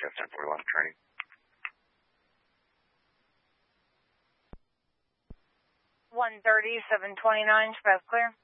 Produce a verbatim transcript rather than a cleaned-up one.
Southwest ten forty-one, training. one thirty, seven twenty-nine, Shabazz clear.